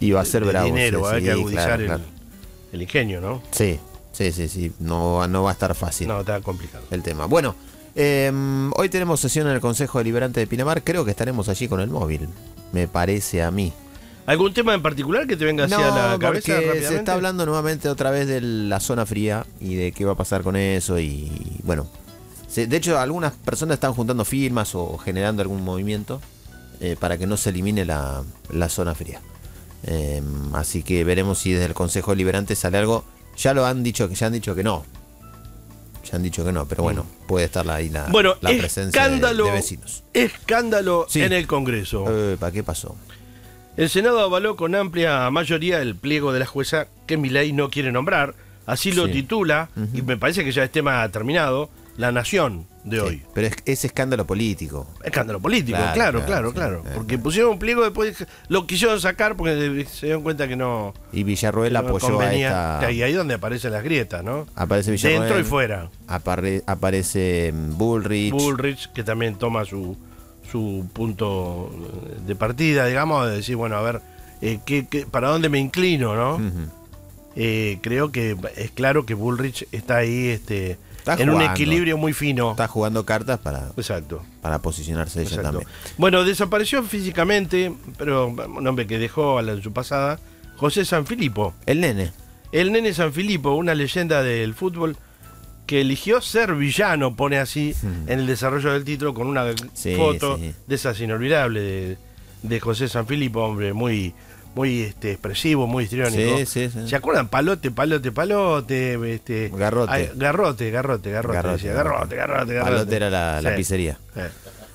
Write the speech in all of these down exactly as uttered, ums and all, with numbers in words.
Y va a ser de bravo. dinero, Sí, va a haber sí, que agudizar claro, el, claro. el ingenio, ¿no? Sí, sí, sí, sí. No, no va a estar fácil. No, está complicado. El tema. Bueno, eh, hoy tenemos sesión en el Consejo Deliberante de Pinamar. Creo que estaremos allí con el móvil. Me parece a mí. ¿Algún tema en particular que te venga hacia No, la cabeza porque rápidamente? se está hablando nuevamente otra vez de la zona fría y de qué va a pasar con eso. Y bueno, se, de hecho algunas personas están juntando firmas o generando algún movimiento eh, para que no se elimine la, la zona fría. Eh, así que veremos si desde el Consejo Deliberante sale algo. Ya lo han dicho, que ya han dicho que no. Ya han dicho que no, pero bueno, puede estar ahí la, bueno, la presencia de, de vecinos. Escándalo Sí. en el Congreso. Eh, ¿Para qué pasó? El Senado avaló con amplia mayoría el pliego de la jueza que Milei no quiere nombrar. Así lo Sí. titula, Uh-huh. y me parece que ya es tema terminado, La Nación de Sí, hoy. pero es, es escándalo político. Escándalo político, Claro, claro, claro, claro, sí, claro. claro. Porque pusieron un pliego, después lo quisieron sacar porque se dieron cuenta que no, Y Villarroel no apoyó convenía. a esta. Y ahí es donde aparecen las grietas, ¿no? Aparece Villarroel. Dentro y fuera. Apare- aparece mm, Bullrich. Bullrich, que también toma su, su punto de partida, digamos, de decir, bueno, a ver, eh, ¿qué, qué, ¿para dónde me inclino, no? Ujú. Eh, creo que es claro que Bullrich está ahí este, Está en un jugando. equilibrio muy fino. Está jugando cartas para, Exacto. para posicionarse ella Exacto. también. Bueno, desapareció físicamente, pero un hombre que dejó a la, en su pasada, José Sanfilippo. El nene. El nene Sanfilippo, una leyenda del fútbol que eligió ser villano, pone así Mm. en el desarrollo del título con una Sí, foto sí. de esas inolvidables de, de José Sanfilippo, hombre muy, muy este, expresivo, muy histriónico. Sí, sí, sí. ¿Se acuerdan? Palote, palote, palote, este, Garrote. ay, garrote, garrote, garrote, Garrote, decía, garrote, garrote, garrote. Palote era la, la Sí. pizzería. Eh.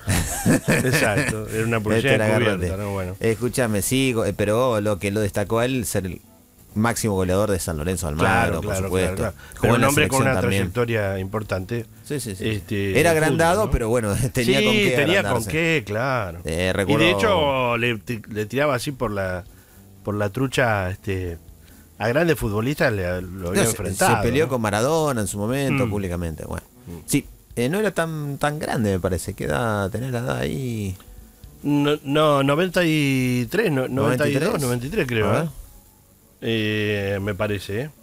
Exacto, era una Este publicidad era encubierta, Garrote. ¿no? Bueno. Escúchame, sí, go- eh, pero lo que lo destacó a él ser el máximo goleador de San Lorenzo Almagro, Claro, por claro, supuesto. claro, claro. Jugó Pero en un la hombre con selección una también. trayectoria importante. Sí, sí, sí. Este, Era de agrandado, fútbol, ¿no? pero bueno, tenía sí, con qué tenía con agrandarse. qué, claro. Eh, Y recuerdo- de hecho le, ti- le tiraba así por la por la trucha este a grandes futbolistas le, lo había No, se- enfrentado. Se peleó ¿no? con Maradona en su momento, Mm. públicamente. Bueno, sí, eh, no era tan tan grande, me parece. Queda tener la edad ahí. No, no, noventa y tres, no, noventa y dos, noventa y tres. noventa y tres creo, A ver. ¿eh? Eh, me parece, ¿eh?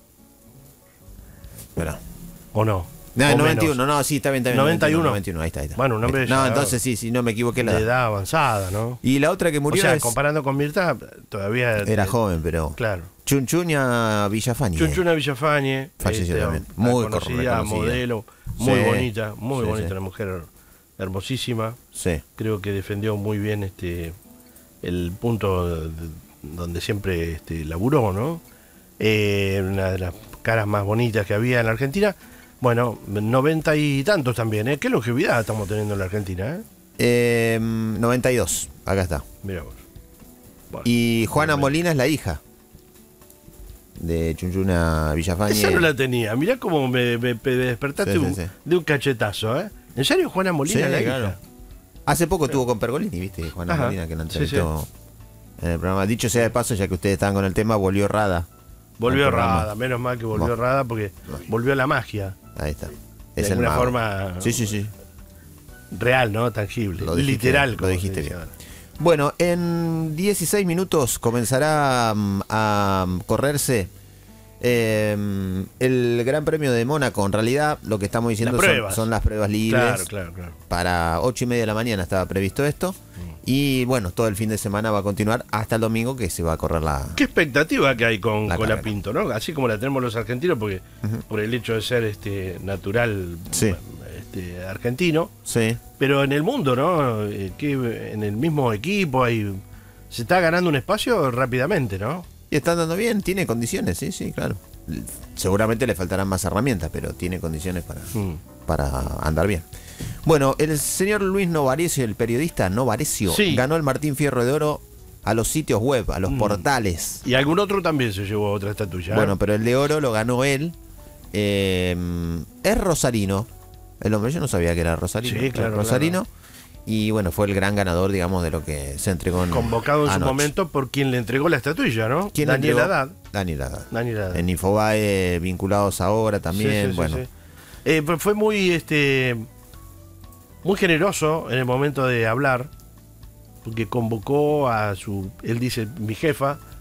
Espera. ¿O no? No, O noventa y uno, menos. no, sí, está bien, está bien. noventa y uno. noventa y uno, ahí está, ahí está. Bueno, un hombre Ahí está. No, ya- entonces sí, sí, no me equivoqué la De edad. edad avanzada, ¿no? Y la otra que O murió sea, es- comparando con Mirta, todavía... era eh, joven, pero... Claro. Chunchuña Villafañe. Chunchuna Villafañe, Falleció también. muy Muy conocida, reconocida. modelo, muy Sí, bonita, muy sí, bonita, sí. una mujer hermosísima. Sí. Creo que defendió muy bien este el punto de- donde siempre este, laburó, ¿no? Eh, una de las caras más bonitas que había en la Argentina. Bueno, noventa y tantos también, ¿eh? Qué longevidad estamos teniendo en la Argentina, ¿eh? Eh, noventa y dos, acá está. Mira vos. Bueno, Y Juana bueno. Molina es la hija de Chunchuna Villafañe. Esa no la tenía. Mirá cómo me, me- me despertaste Sí, sí, un- sí. de un cachetazo, ¿eh? ¿En serio Juana Molina Sí, la claro. hija? Hace poco estuvo con Pergolini, ¿viste? Juana Ajá. Molina, que la Sí, entrevistó en el programa. Dicho sea de paso, ya que ustedes están con el tema, volvió Rada. Volvió al programa. Rada, menos mal que volvió Bueno. Rada porque volvió la magia. Ahí está. De Es el alguna mago. forma Sí, sí, sí. real, ¿no? Tangible. Lo dijiste- literal. lo como se dijiste dice bien. ahora. Bueno, en dieciséis minutos comenzará mm, a mm, correrse eh, el Gran Premio de Mónaco. En realidad, lo que estamos diciendo Las son, pruebas. son las pruebas libres. Claro, claro, claro. Para ocho y media de la mañana estaba previsto esto. Mm. Y bueno, todo el fin de semana va a continuar hasta el domingo que se va a correr la... ¿Qué expectativa que hay con La Cola carrera. Pinto, ¿no? Así como la tenemos los argentinos, porque por el hecho de ser este natural Sí. este, argentino, Sí. pero en el mundo, ¿no? Eh, que en el mismo equipo hay, se está ganando un espacio rápidamente, ¿no? Y está andando bien, tiene condiciones, sí, sí, claro. L- Seguramente le faltarán más herramientas, pero tiene condiciones para, Mm. para andar bien. Bueno, el señor Luis Novarecio, el periodista Novarecio, Sí. ganó el Martín Fierro de Oro a los sitios web, a los Mm. portales. Y algún otro también se llevó otra estatuilla. ¿eh? Bueno, pero el de oro lo ganó él. Eh, es rosarino. El hombre, yo no sabía que era rosarino. Sí, claro, Rosarino. Y bueno, fue el gran ganador, digamos, de lo que se entregó en, Convocado en su anoche. momento por quien le entregó la estatuilla, ¿no? ¿Quién le Daniel entregó? Haddad. Daniel Haddad. Daniel Haddad. En Infobae vinculados ahora también. Sí, sí, sí, bueno, sí. Eh, fue- fue muy este muy generoso en el momento de hablar, porque convocó a su, él dice, mi jefa,